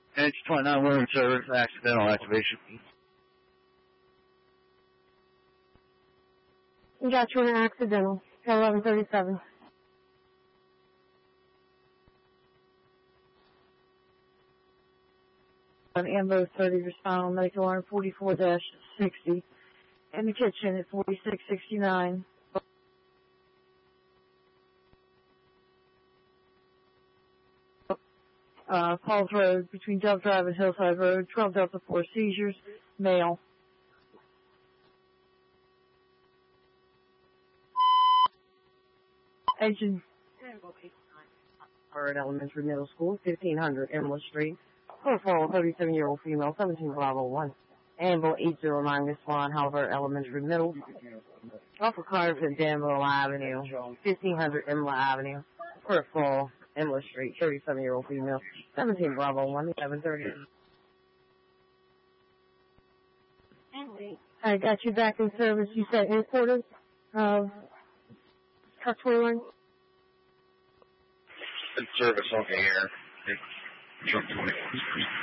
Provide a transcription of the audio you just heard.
NH29 Women Service, accidental activation. Got you an accidental. 1137. On Ambo 30, respond medical arm 44-60. In the kitchen at 4669. Falls Road, between Dove Drive and Hillside Road, 12 Delta 4 seizures, male. Agent Bird Elementary Middle School, 1500 Emerald Street. Profile 37-year-old female, 17501. Ambo 809, respond Halbert Elementary Middle. Offer cars at Danville Avenue, 1500 Emerald Avenue. Profile Emerald Street, 37-year-old female, 17 Bravo 1, 1130. I got you back in service. You said headquarters of Cotswold Line? In service on the air.